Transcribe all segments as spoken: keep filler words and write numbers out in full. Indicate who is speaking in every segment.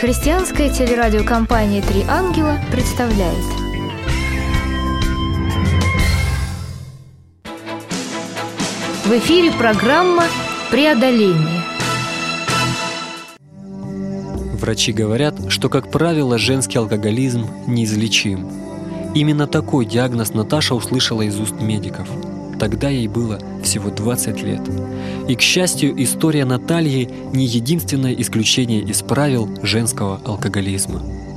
Speaker 1: Христианская телерадиокомпания «Три ангела» представляет. В эфире программа «Преодоление».
Speaker 2: Врачи говорят, что, как правило, женский алкоголизм неизлечим. Именно такой диагноз Наташа услышала из уст медиков. Тогда ей было всего двадцать лет. И, к счастью, история Натальи не единственное исключение из правил женского алкоголизма.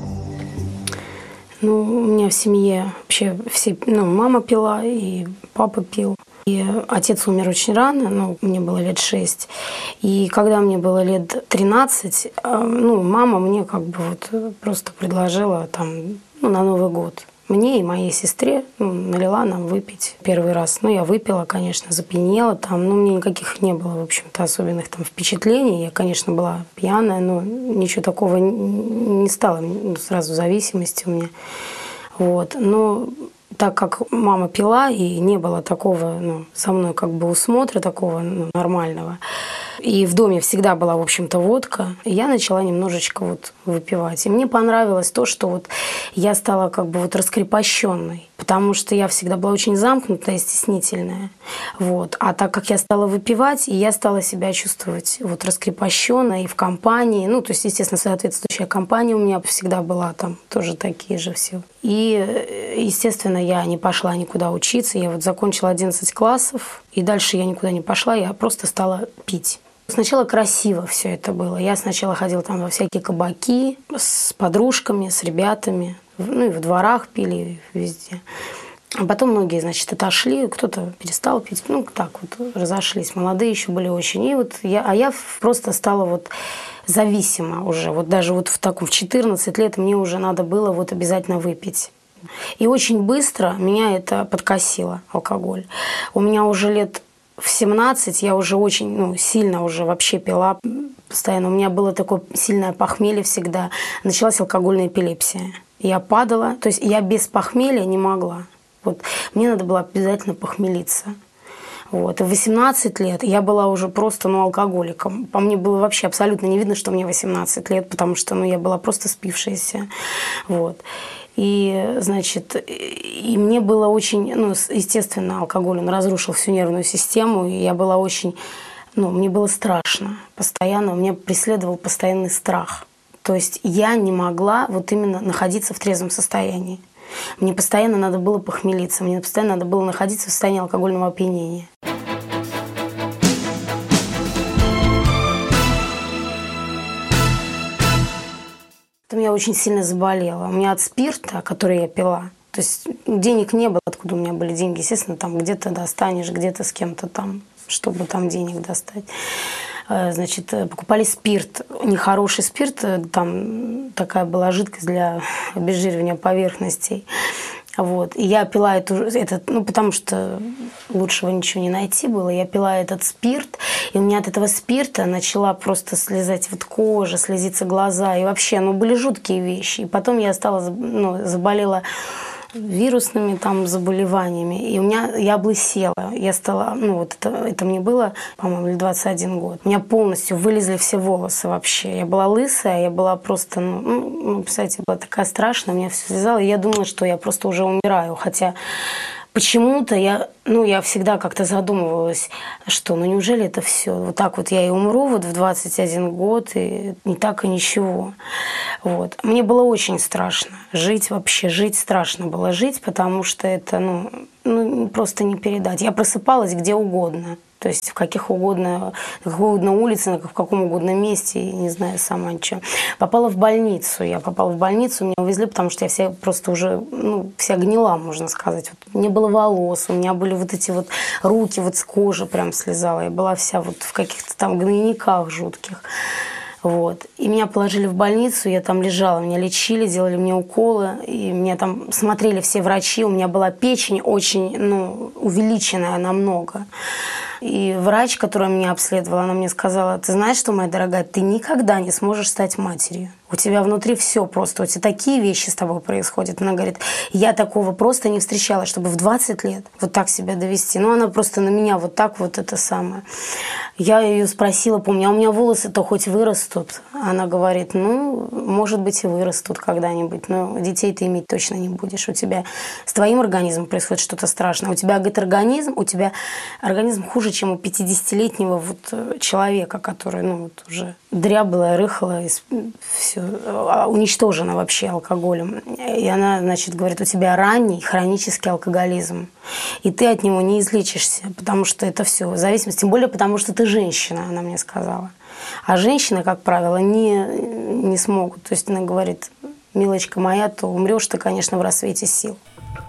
Speaker 3: Ну, у меня в семье вообще все, ну, мама пила, и папа пил. И отец умер очень рано, ну, мне было лет шесть. И когда мне было лет тринадцать, ну, мама мне как бы вот просто предложила там, ну, на Новый год. Мне и моей сестре, ну, налила нам выпить первый раз. Ну, я выпила, конечно, запьянела там. Ну, мне никаких не было, в общем-то, особенных там впечатлений. Я, конечно, была пьяная, но ничего такого не стало, ну, сразу зависимости у меня. Вот. Но так как мама пила, и не было такого, ну, со мной как бы усмотра такого, ну, нормального, и в доме всегда была, в общем-то, водка, я начала немножечко вот выпивать. И мне понравилось то, что вот я стала как бы вот раскрепощенной, потому что я всегда была очень замкнутая и стеснительная. Вот. А так как я стала выпивать, и я стала себя чувствовать вот раскрепощенной и в компании, ну, то есть, естественно, соответствующая компания у меня всегда была там, тоже такие же все. И, естественно, я не пошла никуда учиться, я вот закончила одиннадцать классов, и дальше я никуда не пошла, я просто стала пить. Сначала красиво все это было. Я сначала ходила там во всякие кабаки с подружками, с ребятами. Ну и в дворах пили, везде. А потом многие, значит, отошли, кто-то перестал пить. Ну, так вот, разошлись. Молодые еще были очень. И вот я, а я просто стала вот зависима уже. Вот даже вот в таком, в четырнадцать лет мне уже надо было вот обязательно выпить. И очень быстро меня это подкосило, алкоголь. У меня уже лет в семнадцать я уже очень, ну, сильно уже вообще пила постоянно. У меня было такое сильное похмелье всегда. Началась алкогольная эпилепсия. Я падала, то есть я без похмелья не могла. Вот мне надо было обязательно похмелиться. Вот. И в восемнадцать лет я была уже просто, ну, алкоголиком. По мне было вообще абсолютно не видно, что мне восемнадцать лет, потому что, ну, я была просто спившаяся. Вот. И, значит, и мне было очень, ну, естественно, алкоголь, он разрушил всю нервную систему, и я была очень, ну, мне было страшно постоянно, меня преследовал постоянный страх. То есть я не могла вот именно находиться в трезвом состоянии. Мне постоянно надо было похмелиться, мне постоянно надо было находиться в состоянии алкогольного опьянения. Потом я очень сильно заболела. У меня от спирта, который я пила, то есть денег не было, откуда у меня были деньги. Естественно, там где-то достанешь, где-то с кем-то там, чтобы там денег достать. Значит, покупали спирт, нехороший спирт, там такая была жидкость для обезжиривания поверхностей. Вот. И я пила эту, этот, ну, потому что лучшего ничего не найти было. Я пила этот спирт, и у меня от этого спирта начала просто слезать вот кожа, слезиться глаза. И вообще, ну, были жуткие вещи. И потом я стала, ну, заболела вирусными там заболеваниями. И у меня, я облысела. Я стала, ну, вот это, это мне было, по-моему, двадцать один год. У меня полностью вылезли все волосы вообще. Я была лысая, я была просто, ну, ну, представляете, была такая страшная, меня все связало. И я думала, что я просто уже умираю. Хотя почему-то я, ну, я всегда как-то задумывалась, что, ну, неужели это все? Вот так вот я и умру вот в двадцать один год, и не так и ничего. Вот. Мне было очень страшно жить вообще, жить страшно было жить, потому что это, ну, ну, просто не передать. Я просыпалась где угодно. То есть в каких угодно, на какой угодно улице, в каком угодно месте, не знаю сама ничего. Попала в больницу. Я попала в больницу, меня увезли, потому что я вся просто уже, ну, вся гнила, можно сказать. Вот, не было волос, у меня были вот эти вот руки, вот с кожи прям слезала. Я была вся вот в каких-то там гнойниках жутких. Вот. И меня положили в больницу, я там лежала, меня лечили, делали мне уколы, и меня там смотрели все врачи. У меня была печень очень, ну, увеличенная намного. И врач, которая меня обследовала, она мне сказала: ты знаешь что, моя дорогая, ты никогда не сможешь стать матерью. У тебя внутри все просто, у тебя такие вещи с тобой происходят. Она говорит, я такого просто не встречала, чтобы в двадцать лет вот так себя довести. Ну, она просто на меня вот так вот это самое. Я ее спросила, помню, а у меня волосы-то хоть вырастут? Она говорит, ну, может быть, и вырастут когда-нибудь, но детей ты иметь точно не будешь. У тебя с твоим организмом происходит что-то страшное. У тебя, говорит, организм, у тебя организм хуже, чем у пятидесятилетнего вот человека, который, ну, вот уже дряблая, рыхлая, все уничтожена вообще алкоголем. И она, значит, говорит, у тебя ранний хронический алкоголизм. И ты от него не излечишься, потому что это все зависимость. Тем более, потому что ты женщина, она мне сказала. А женщины, как правило, не, не смогут. То есть она говорит, милочка моя, то умрешь ты, конечно, в рассвете сил.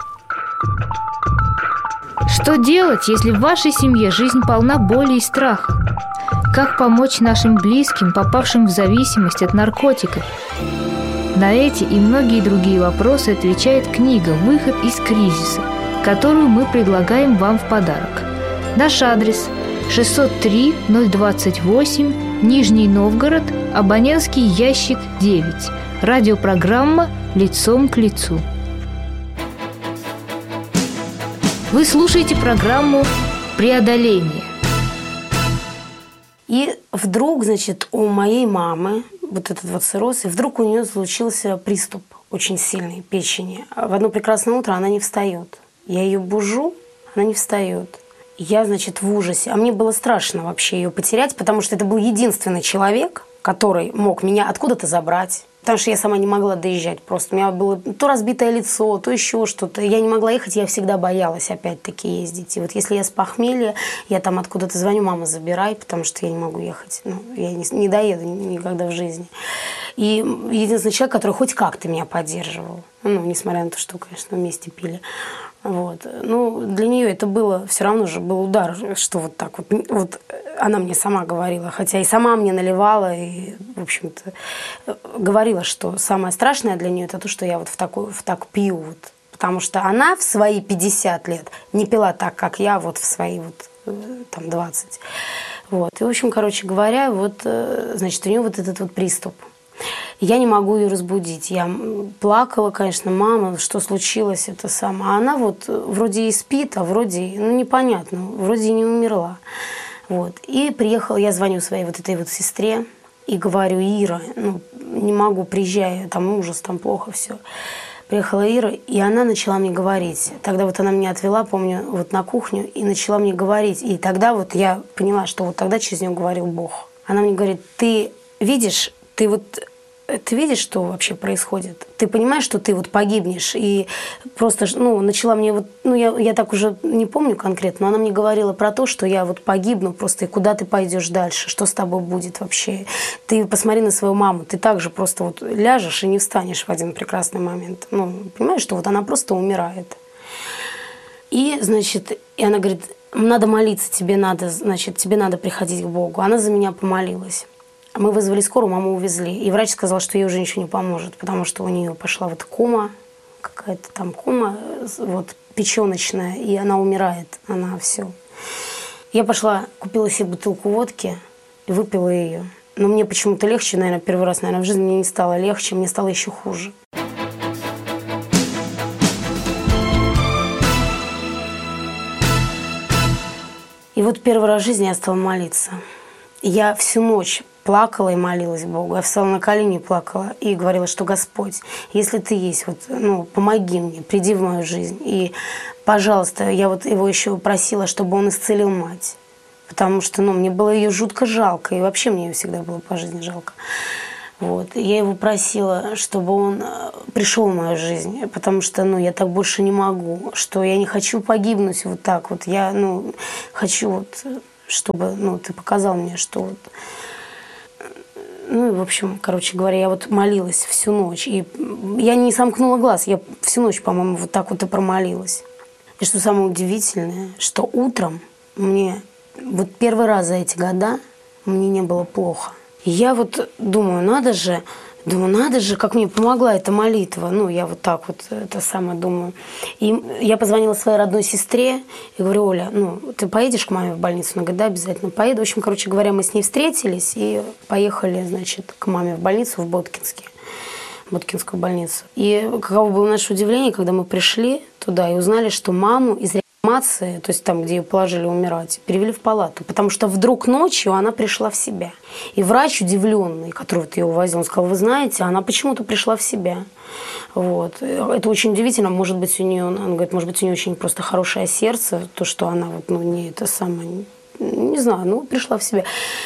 Speaker 1: Что делать, если в вашей семье жизнь полна боли и страха? Как помочь нашим близким, попавшим в зависимость от наркотиков? На эти и многие другие вопросы отвечает книга «Выход из кризиса», которую мы предлагаем вам в подарок. Наш адрес – шестьсот три ноль двадцать восемь, Нижний Новгород, абонентский ящик девять. Радиопрограмма «Лицом к лицу». Вы слушаете программу «Преодоление».
Speaker 3: И вдруг, значит, у моей мамы вот этот вот цирроз, и вдруг у нее случился приступ очень сильный печени. В одно прекрасное утро она не встает. Я ее бужу, она не встает. Я, значит, в ужасе. А мне было страшно вообще ее потерять, потому что это был единственный человек, который мог меня откуда-то забрать. Потому что я сама не могла доезжать просто. У меня было то разбитое лицо, то еще что-то. Я не могла ехать, я всегда боялась опять-таки ездить. И вот если я с похмелья, я там откуда-то звоню, мама, забирай, потому что я не могу ехать. Ну, я не, не доеду никогда в жизни. И единственный человек, который хоть как-то меня поддерживал. Ну, несмотря на то, что, конечно, вместе пили. Вот. Ну, для нее это было все равно же был удар, что вот так вот, вот она мне сама говорила, хотя и сама мне наливала, и, в общем-то, говорила, что самое страшное для нее это то, что я вот в, такую, в так пью. Вот. Потому что она в свои пятьдесят лет не пила так, как я вот в свои вот, там, двадцать. Вот. И, в общем, короче говоря, вот, значит, у нее вот этот вот приступ. Я не могу ее разбудить. Я плакала, конечно, мама, что случилось, это самое. А она вот вроде и спит, а вроде, ну, непонятно, вроде и не умерла. Вот. И приехала, я звоню своей вот этой вот сестре и говорю, Ира, ну, не могу, приезжай, там ужас, там плохо все. Приехала Ира, и она начала мне говорить. Тогда вот она меня отвела, помню, вот на кухню, и начала мне говорить. И тогда вот я поняла, что вот тогда через нее говорил Бог. Она мне говорит, ты видишь, ты вот ты видишь, что вообще происходит? Ты понимаешь, что ты вот погибнешь? И просто, ну, начала мне вот, ну, я, я так уже не помню конкретно, но она мне говорила про то, что я вот погибну просто, и куда ты пойдешь дальше, что с тобой будет вообще. Ты посмотри на свою маму, ты также просто вот ляжешь и не встанешь в один прекрасный момент. Ну, понимаешь, что вот она просто умирает. И, значит, и она говорит, надо молиться, тебе надо, значит, тебе надо приходить к Богу. Она за меня помолилась. Мы вызвали скорую, маму увезли. И врач сказал, что ей уже ничего не поможет, потому что у нее пошла вот кома, какая-то там кома, вот печеночная, и она умирает, она все. Я пошла, купила себе бутылку водки и выпила ее. Но мне почему-то легче, наверное, первый раз, наверное, в жизни мне не стало легче, мне стало еще хуже. И вот первый раз в жизни я стала молиться. Я всю ночь плакала и молилась Богу. Я встала на колени и плакала и говорила, что Господь, если Ты есть, вот, ну, помоги мне, приди в мою жизнь. И, пожалуйста, я вот его еще просила, чтобы он исцелил мать. Потому что, ну, мне было ее жутко жалко, и вообще мне ее всегда было по жизни жалко. Вот. И я его просила, чтобы он пришел в мою жизнь, потому что, ну, я так больше не могу, что я не хочу погибнуть вот так вот. Я, ну, хочу вот, чтобы, ну, Ты показал мне, что вот. Ну, и, в общем, короче говоря, я вот молилась всю ночь. И я не сомкнула глаз, я всю ночь, по-моему, вот так вот и промолилась. И что самое удивительное, что утром мне, вот первый раз за эти года, мне не было плохо. И я вот думаю, надо же, Думаю, надо же, как мне помогла эта молитва. Ну, я вот так вот это самое думаю. И я позвонила своей родной сестре и говорю: Оля, ну, ты поедешь к маме в больницу? Она говорит: да, обязательно поеду. В общем, короче говоря, мы с ней встретились и поехали, значит, к маме в больницу в Боткинске. Боткинскую больницу. И каково было наше удивление, когда мы пришли туда и узнали, что маму из реанимации, то есть там, где ее положили умирать, перевели в палату, потому что вдруг ночью она пришла в себя. И врач, удивленный, который вот ее увозил, он сказал: вы знаете, она почему-то пришла в себя. Вот. Это очень удивительно. Может быть, у нее, он говорит, может быть, у нее очень просто хорошее сердце, то, что она вот, ну, не это самое, не знаю, ну, пришла в себя.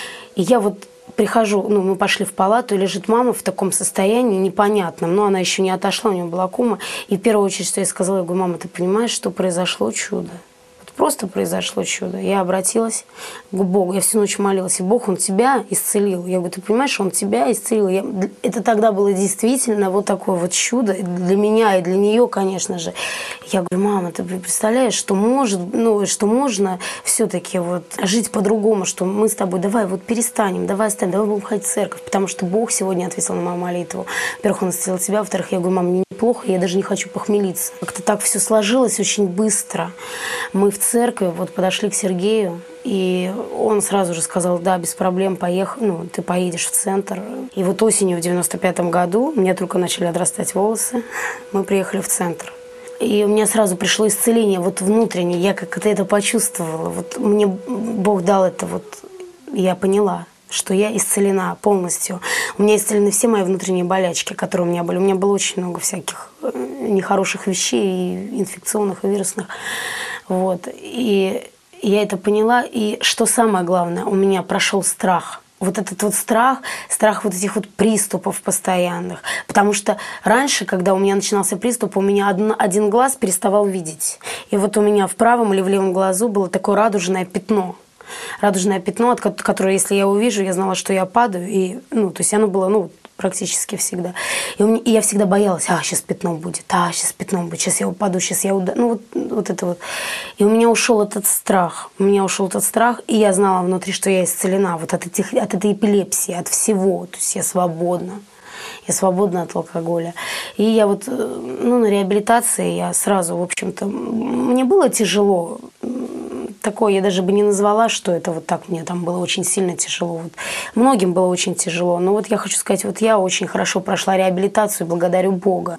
Speaker 3: И я вот прихожу, ну, мы пошли в палату, и лежит мама в таком состоянии непонятном, но она еще не отошла, у нее была кома. И в первую очередь, что я сказала, я говорю: мама, ты понимаешь, что произошло чудо? Вот просто произошло чудо. Я обратилась к Богу, я всю ночь молилась, и Бог, Он тебя исцелил. Я говорю: ты понимаешь, Он тебя исцелил. Я... Это тогда было действительно вот такое вот чудо для меня и для нее, конечно же. Я говорю: мама, ты представляешь, что может, ну, что можно все-таки вот жить по-другому, что мы с тобой давай вот перестанем, давай оставим, давай будем ходить в церковь, потому что Бог сегодня ответил на мою молитву. Во-первых, Он исцелил тебя, во-вторых, я говорю: мама, мне неплохо, я даже не хочу похмелиться. Как-то так все сложилось очень быстро. Мы в церкви вот подошли к Сергею, и он сразу же сказал: да, без проблем, поехали, ну, ты поедешь в центр. И вот осенью в девяносто пятом году, у меня только начали отрастать волосы, мы приехали в центр. И у меня сразу пришло исцеление вот внутреннее, я как-то это почувствовала. Вот мне Бог дал это, вот я поняла, что я исцелена полностью. У меня исцелены все мои внутренние болячки, которые у меня были. У меня было очень много всяких нехороших вещей, и инфекционных, и вирусных. Вот. И я это поняла. И что самое главное, у меня прошел страх. Вот этот вот страх, страх вот этих вот приступов постоянных. Потому что раньше, когда у меня начинался приступ, у меня один, один глаз переставал видеть. И вот у меня в правом или в левом глазу было такое радужное пятно. Радужное пятно, от которое, если я увижу, я знала, что я падаю. И, ну, то есть оно было, ну, практически всегда. И, у меня, и я всегда боялась: а, сейчас пятно будет, а, сейчас пятно будет, сейчас я упаду, сейчас я ударю. Ну, вот, вот это вот. И у меня ушел этот страх. У меня ушел этот страх, и я знала внутри, что я исцелена вот от, этих, от этой эпилепсии, от всего. То есть я свободна. Я свободна от алкоголя. И я вот, ну, на реабилитации я сразу, в общем-то, мне было тяжело. Такое я даже бы не назвала, что это вот так мне там было очень сильно тяжело. Вот. Многим было очень тяжело. Но вот я хочу сказать, вот я очень хорошо прошла реабилитацию, благодарю Бога.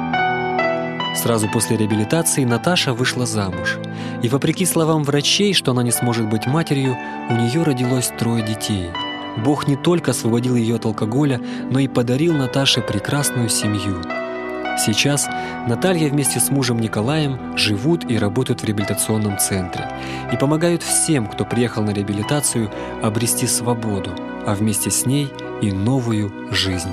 Speaker 2: Сразу после реабилитации Наташа вышла замуж. И вопреки словам врачей, что она не сможет быть матерью, у нее родилось трое детей. Бог не только освободил ее от алкоголя, но и подарил Наташе прекрасную семью. Сейчас Наталья вместе с мужем Николаем живут и работают в реабилитационном центре и помогают всем, кто приехал на реабилитацию, обрести свободу, а вместе с ней и новую жизнь.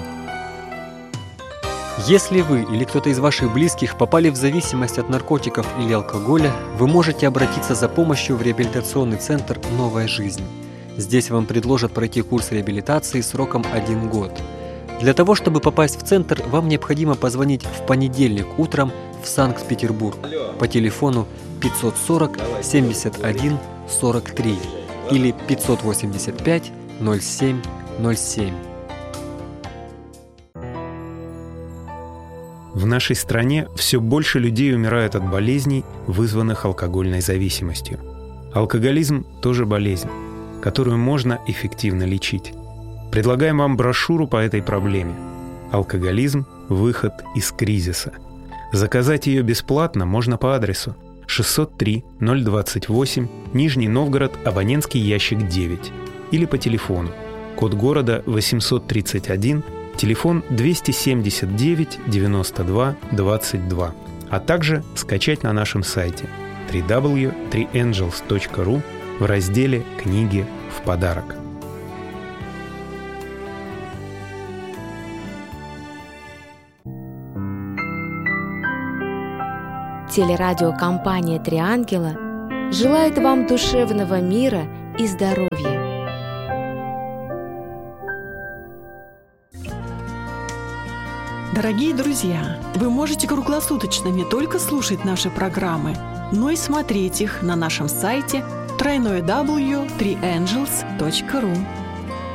Speaker 2: Если вы или кто-то из ваших близких попали в зависимость от наркотиков или алкоголя, вы можете обратиться за помощью в реабилитационный центр «Новая жизнь». Здесь вам предложат пройти курс реабилитации сроком один год. Для того, чтобы попасть в центр, вам необходимо позвонить в понедельник утром в Санкт-Петербург по телефону пятьсот сорок семьдесят один сорок три или пятьсот восемьдесят пять ноль семь ноль семь.
Speaker 4: В нашей стране все больше людей умирают от болезней, вызванных алкогольной зависимостью. Алкоголизм тоже болезнь, которую можно эффективно лечить. Предлагаем вам брошюру по этой проблеме «Алкоголизм. Выход из кризиса». Заказать ее бесплатно можно по адресу шестьсот три ноль двадцать восемь, Нижний Новгород, абонентский ящик девять, или по телефону, код города восемьсот тридцать один, телефон двести семьдесят девять девяносто два двадцать два, а также скачать на нашем сайте дабл ю дабл ю дабл ю точка три энджелс точка ру в разделе «Книги в подарок».
Speaker 5: Телерадиокомпания «Три ангела» желает вам душевного мира и здоровья.
Speaker 6: Дорогие друзья, вы можете круглосуточно не только слушать наши программы, но и смотреть их на нашем сайте дабл ю дабл ю дабл ю точка три энджелс точка ру.